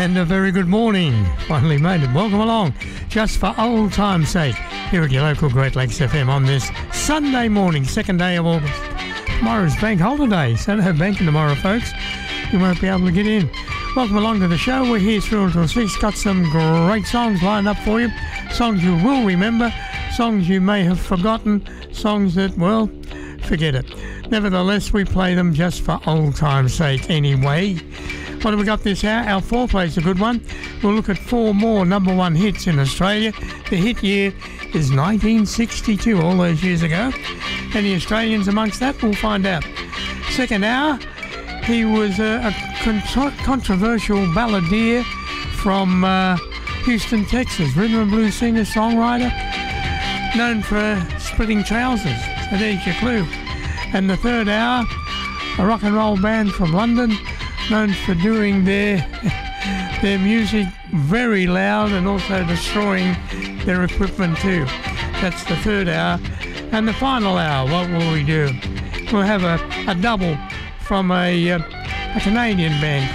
And a very good morning. Finally made it. Welcome along, just for old time's sake, here at your local Great Lakes FM on this Sunday morning, 2nd day of August. Tomorrow's bank holiday, so no banking tomorrow, folks. You won't be able to get in. Welcome along to the show. We're here through until 6. Got some great songs lined up for you. Songs you will remember, songs you may have forgotten, songs that, well, forget it. Nevertheless, we play them just for old time's sake anyway. What have we got this hour? Our foreplay's a good one. We'll look at 4 more number 1 hits in Australia. The hit year is 1962, all those years ago. Any Australians amongst that? We'll find out. Second hour, he was a controversial balladeer from Houston, Texas. Rhythm and blues singer, songwriter, known for splitting trousers. So there's your clue. And the third hour, a rock and roll band from London, known for doing their music very loud and also destroying their equipment too. That's the third hour. And the final hour, what will we do? We'll have a double from a Canadian band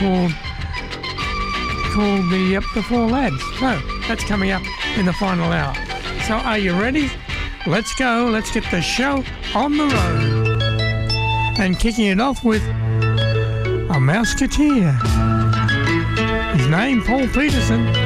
called the Four Lads. So that's coming up in the final hour. So are you ready? Let's go. Let's get the show on the road. And kicking it off with a Mouseketeer. His name, Paul Peterson.